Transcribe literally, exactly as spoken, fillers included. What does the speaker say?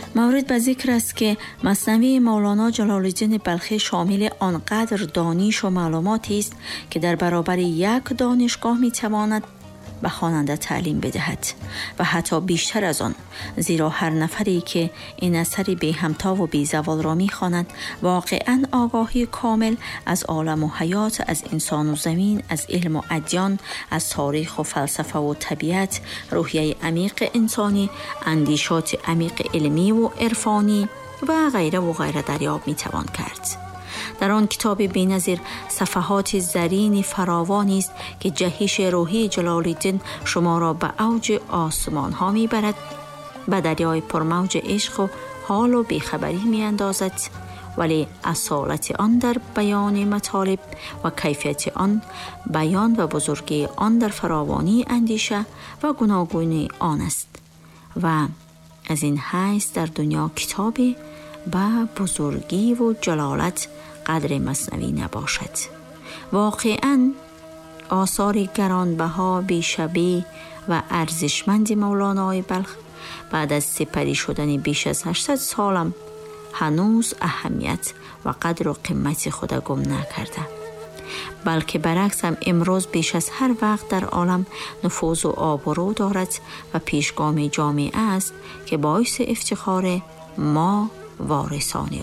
مورد به ذکر است که مثنوی مولانا جلال الدین بلخی شامل آنقدر دانش و معلوماتی است که در برابر یک دانشگاه می تواند به خواننده تعلیم بدهد و حتی بیشتر از آن، زیرا هر نفری که این اثر بی همتا و بی زوال را می خواند واقعاً آگاهی کامل از عالم و حیات، از انسان و زمین، از علم و ادیان، از تاریخ و فلسفه و طبیعت، روحیه عمیق انسانی، اندیشات عمیق علمی و عرفانی و غیره و غیره دریاب می توان کرد. در آن کتاب بی‌نظیر صفحات زرین فراوانی است که جهش روحی جلال الدین شما را به اوج آسمان ها می برد، به دریای پرموج عشق و حال و بیخبری می اندازد، ولی اصالت آن در بیان مطالب و کیفیت آن بیان و بزرگی آن در فراوانی اندیشه و گوناگونی آن است و از این حیث در دنیا کتابی به بزرگی و جلالت قدر مثنوی نباشد. واقعاً آثار گرانبها، بیشبیه و ارزشمند مولانای بلخ بعد از سپری شدن بیش از هشتصد سالم هنوز اهمیت و قدر و قیمت خود گم نکرده، بلکه برعکس هم امروز بیش از هر وقت در عالم نفوذ و آبرو دارد و پیشگام جامعه است که باعث افتخار ما وارثان